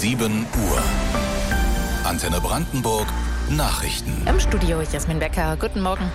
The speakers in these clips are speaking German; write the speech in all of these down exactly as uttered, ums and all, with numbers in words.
sieben Uhr. Antenne Brandenburg, Nachrichten. Im Studio Jasmin Becker. Guten Morgen.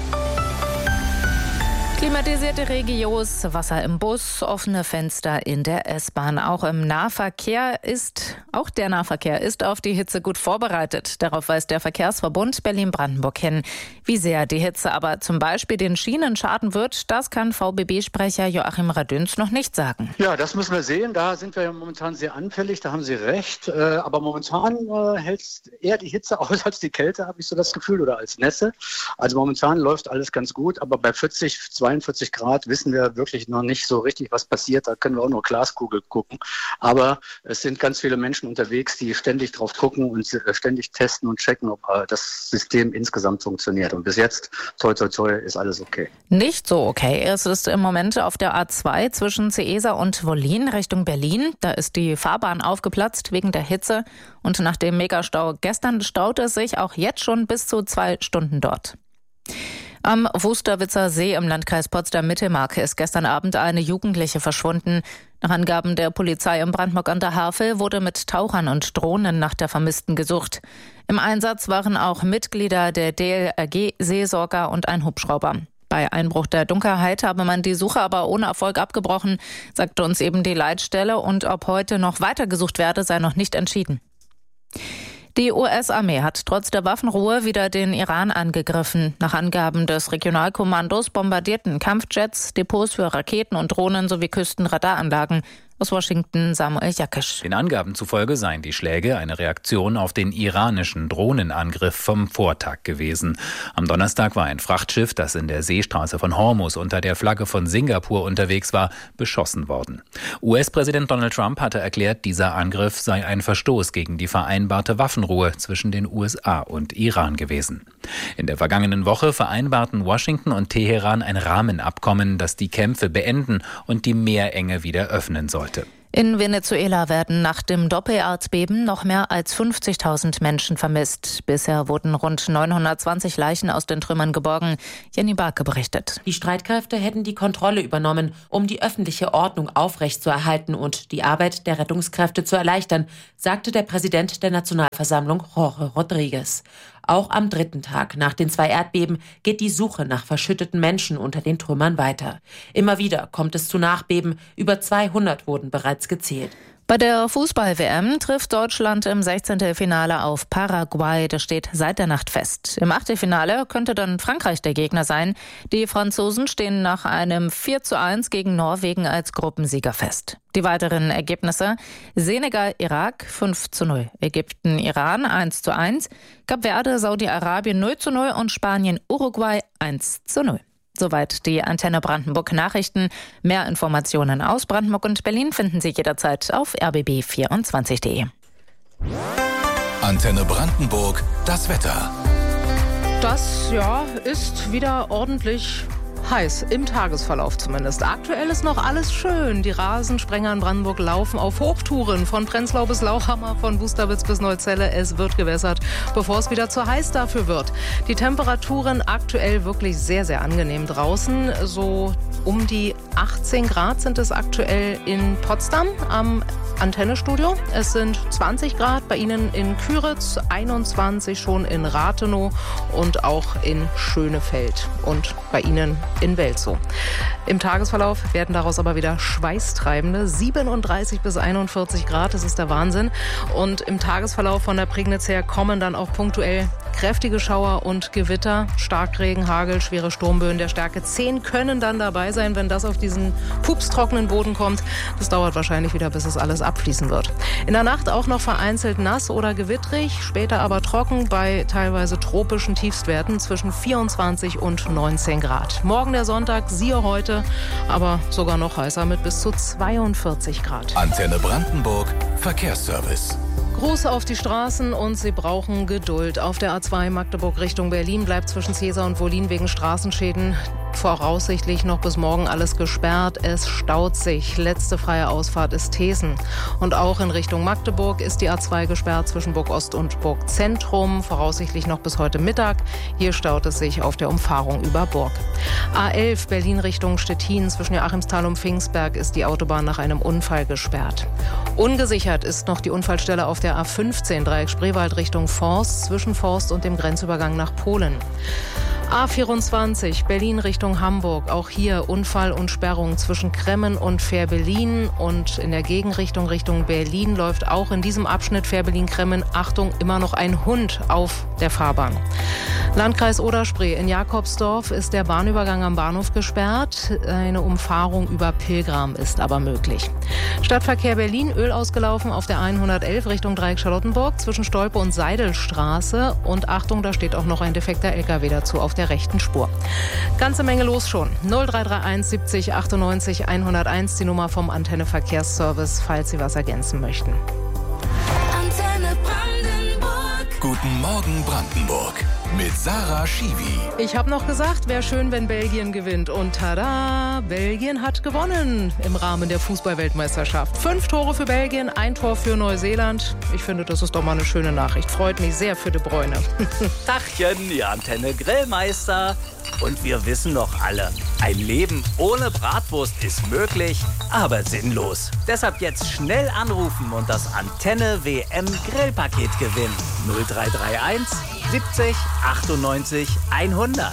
Klimatisierte Regios, Wasser im Bus, offene Fenster in der S-Bahn. Auch im Nahverkehr ist, auch der Nahverkehr ist auf die Hitze gut vorbereitet. Darauf weist der Verkehrsverbund Berlin-Brandenburg hin. Wie sehr die Hitze aber zum Beispiel den Schienen schaden wird, das kann V B B-Sprecher Joachim Radüns noch nicht sagen. Ja, das müssen wir sehen. Da sind wir ja momentan sehr anfällig, da haben Sie recht. Aber momentan hält eher die Hitze aus als die Kälte, habe ich so das Gefühl, oder als Nässe. Also momentan läuft alles ganz gut, aber bei vierzig, zweiundvierzig Grad wissen wir wirklich noch nicht so richtig, was passiert. Da können wir auch nur Glaskugel gucken. Aber es sind ganz viele Menschen unterwegs, die ständig drauf gucken und ständig testen und checken, ob das System insgesamt funktioniert. Und bis jetzt, toi, toi, toi, ist alles okay. Nicht so okay. Es ist im Moment auf der A zwei zwischen Ceesa und Wollin Richtung Berlin. Da ist die Fahrbahn aufgeplatzt wegen der Hitze. Und nach dem Megastau gestern staut es sich auch jetzt schon bis zu zwei Stunden dort. Am Wusterwitzer See im Landkreis Potsdam-Mittelmark ist gestern Abend eine Jugendliche verschwunden. Nach Angaben der Polizei in Brandenburg an der Havel wurde mit Tauchern und Drohnen nach der Vermissten gesucht. Im Einsatz waren auch Mitglieder der D L R G, Seelsorger und ein Hubschrauber. Bei Einbruch der Dunkelheit habe man die Suche aber ohne Erfolg abgebrochen, sagte uns eben die Leitstelle. Und ob heute noch weiter gesucht werde, sei noch nicht entschieden. Die U S-Armee hat trotz der Waffenruhe wieder den Iran angegriffen. Nach Angaben des Regionalkommandos bombardierten Kampfjets, Depots für Raketen und Drohnen sowie Küstenradaranlagen. Aus Washington Samuel Jakisch. Den Angaben zufolge seien die Schläge eine Reaktion auf den iranischen Drohnenangriff vom Vortag gewesen. Am Donnerstag war ein Frachtschiff, das in der Seestraße von Hormuz unter der Flagge von Singapur unterwegs war, beschossen worden. U S-Präsident Donald Trump hatte erklärt, dieser Angriff sei ein Verstoß gegen die vereinbarte Waffenruhe zwischen den U S A und Iran gewesen. In der vergangenen Woche vereinbarten Washington und Teheran ein Rahmenabkommen, das die Kämpfe beenden und die Meerenge wieder öffnen sollte. In Venezuela werden nach dem Doppel-Erdbeben noch mehr als fünfzigtausend Menschen vermisst. Bisher wurden rund neunhundertzwanzig Leichen aus den Trümmern geborgen. Jenny Barke berichtet. Die Streitkräfte hätten die Kontrolle übernommen, um die öffentliche Ordnung aufrechtzuerhalten und die Arbeit der Rettungskräfte zu erleichtern, sagte der Präsident der Nationalversammlung Jorge Rodríguez. Auch am dritten Tag nach den zwei Erdbeben geht die Suche nach verschütteten Menschen unter den Trümmern weiter. Immer wieder kommt es zu Nachbeben. Über zweihundert wurden bereits gezählt. Bei der Fußball-W M trifft Deutschland im Sechzehntelfinale auf Paraguay. Das steht seit der Nacht fest. Im Achtelfinale könnte dann Frankreich der Gegner sein. Die Franzosen stehen nach einem vier zu eins gegen Norwegen als Gruppensieger fest. Die weiteren Ergebnisse: Senegal-Irak fünf zu null, Ägypten-Iran eins zu eins, Kap Verde, Saudi-Arabien null zu null und Spanien-Uruguay eins zu null. Soweit die Antenne Brandenburg Nachrichten. Mehr Informationen aus Brandenburg und Berlin finden Sie jederzeit auf r b b vierundzwanzig punkt d e. Antenne Brandenburg, das Wetter. Das, ja, ist wieder ordentlich heiß, im Tagesverlauf zumindest. Aktuell ist noch alles schön. Die Rasensprenger in Brandenburg laufen auf Hochtouren. Von Prenzlau bis Lauchhammer, von Wusterwitz bis Neuzelle. Es wird gewässert, bevor es wieder zu heiß dafür wird. Die Temperaturen aktuell wirklich sehr, sehr angenehm draußen. So um die achtzehn Grad sind es aktuell in Potsdam am Antennestudio. Es sind zwanzig Grad bei Ihnen in Küritz, einundzwanzig schon in Rathenow und auch in Schönefeld und bei Ihnen in Welzow. Im Tagesverlauf werden daraus aber wieder schweißtreibende siebenunddreißig bis einundvierzig Grad. Das ist der Wahnsinn. Und im Tagesverlauf von der Prignitz her kommen dann auch punktuell kräftige Schauer und Gewitter, Starkregen, Hagel, schwere Sturmböen der Stärke zehn können dann dabei sein, wenn das auf diesen pupstrockenen Boden kommt. Das dauert wahrscheinlich wieder, bis es alles abfließen wird. In der Nacht auch noch vereinzelt nass oder gewittrig, später aber trocken bei teilweise tropischen Tiefstwerten zwischen vierundzwanzig und neunzehn Grad. Morgen der Sonntag, siehe heute, aber sogar noch heißer mit bis zu zweiundvierzig Grad. Antenne Brandenburg, Verkehrsservice. Gruß auf die Straßen und Sie brauchen Geduld. Auf der A zwei Magdeburg Richtung Berlin bleibt zwischen Ceesa und Wollin wegen Straßenschäden voraussichtlich noch bis morgen alles gesperrt. Es staut sich. Letzte freie Ausfahrt ist Thesen. Und auch in Richtung Magdeburg ist die A zwei gesperrt zwischen Burg Ost und Burg Zentrum. Voraussichtlich noch bis heute Mittag. Hier staut es sich auf der Umfahrung über Burg. A elf Berlin Richtung Stettin zwischen Joachimsthal und Pfingstberg ist die Autobahn nach einem Unfall gesperrt. Ungesichert ist noch die Unfallstelle auf der A fünfzehn, Dreieck Spreewald Richtung Forst, zwischen Forst und dem Grenzübergang nach Polen. A vierundzwanzig, Berlin Richtung Hamburg. Auch hier Unfall und Sperrung zwischen Kremmen und Fährberlin. Und in der Gegenrichtung Richtung Berlin läuft auch in diesem Abschnitt Fährberlin-Kremmen, Achtung, immer noch ein Hund auf der Fahrbahn. Landkreis Oder-Spree. In Jakobsdorf ist der Bahnübergang am Bahnhof gesperrt. Eine Umfahrung über Pilgram ist aber möglich. Stadtverkehr Berlin, Öl ausgelaufen auf der hundertelf Richtung Dreieck Charlottenburg zwischen Stolpe und Seidelstraße. Und Achtung, da steht auch noch ein defekter L K W dazu auf der rechten Spur. Ganze Menge los schon. null drei drei eins siebzig achtundneunzig hunderteins, die Nummer vom Antenne Verkehrsservice, falls Sie was ergänzen möchten. Antenne Brandenburg. Guten Morgen Brandenburg. Mit Sarah Schiwi. Ich habe noch gesagt, wäre schön, wenn Belgien gewinnt. Und tada, Belgien hat gewonnen im Rahmen der Fußball-Weltmeisterschaft. Fünf Tore für Belgien, ein Tor für Neuseeland. Ich finde, das ist doch mal eine schöne Nachricht. Freut mich sehr für De Bruyne. Tachchen, ihr Antenne Grillmeister. Und wir wissen doch alle, ein Leben ohne Bratwurst ist möglich, aber sinnlos. Deshalb jetzt schnell anrufen und das Antenne W M Grillpaket gewinnen. null drei drei eins siebzig achtundneunzig hundert.